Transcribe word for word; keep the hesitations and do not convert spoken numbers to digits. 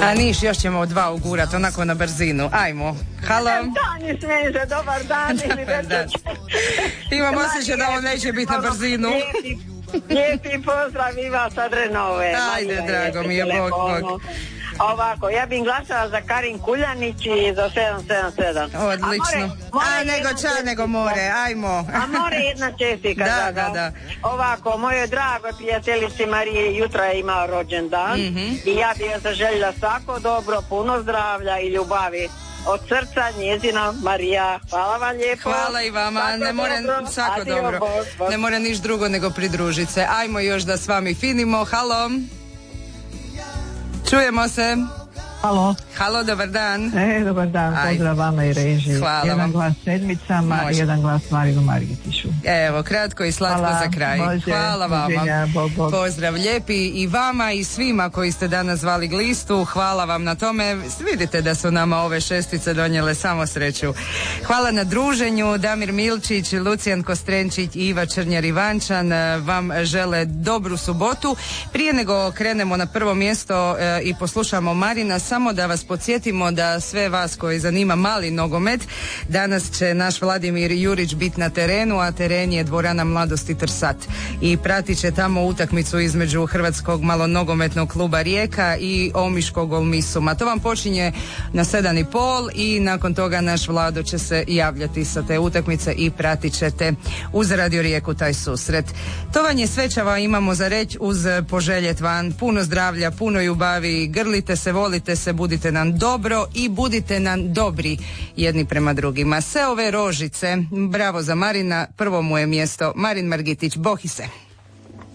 A niš, još ćemo dva ugurat, onako na brzinu. Ajmo. Halo. Dan, smenže, dobar dan. Dobar dan. Imam osjećaj da ovo neće biti na brzinu. Lijepi, lijepi pozdrav i vas od Renove. Ajde, drago mi je, Bog, Bog. Ovako, ja bih glasala za Karin Kuljanić i za sedam sedam sedam. Odlično. A, more, more A nego ča, nego more, ajmo. A more jedna čestika. da, da, da. Ovako, moje dragoj prijateljici Marije jutro je imao rođendan mm-hmm. i ja bih joj zaželjela svako dobro, puno zdravlja i ljubavi. Od srca njezina Marija. Hvala vam lijepo. Hvala i vama. Svako ne more, svako Adio, dobro. Bog, Bog. Ne mora niš drugo nego pridružiti se. Ajmo još da s vami finimo. Halo. Čujemo se. Halo. Halo, dobar dan. E, dobar dan, Aj. Pozdrav vama i režiji. Hvala jedan vam. Glas sedmicama i jedan glas Marinu Margitišu. Evo, kratko i slatko Hvala, za kraj. može, Hvala vama. Boženja, bog, bog. Pozdrav lijepi i vama i svima koji ste danas zvali glistu. Hvala vam na tome. Vidite da su nama ove šestice donijele samo sreću. Hvala na druženju. Damir Milčić, Lucijan Kostrenčić i Iva Črnjar Ivančan vam žele dobru subotu. Prije nego krenemo na prvo mjesto e, i poslušamo Marina, samo da vas podsjetimo da sve vas koji zanima mali nogomet, danas će naš Vladimir Jurić biti na terenu, a teren je dvorana Mladosti Trsat i pratit će tamo utakmicu između Hrvatskog malonogometnog kluba Rijeka i Omiškog Olmisuma. To vam počinje na sedam i pol i nakon toga naš Vlado će se javljati sa te utakmice i pratit ćete uz Radio Rijeku taj susret. To vam je sve čava imamo za reći uz poželjet van puno zdravlja, puno ljubavi, grlite se, volite se, budite nam dobro i budite nam dobri jedni prema drugima. Sve ove rožice, bravo za Marina, prvo mu je mjesto Marin Margitić, bohi se.